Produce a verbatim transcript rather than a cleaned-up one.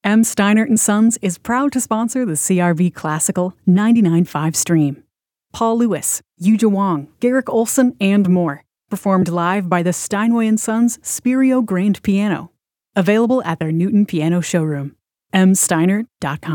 M. Steinert and Sons is proud to sponsor the C R V Classical ninety-nine point five stream. Paul Lewis, Yuja Wong, Garrick Olson, and more. Performed live by the Steinway and Sons Spirio Grand Piano. Available at their Newton Piano showroom. m steinert dot com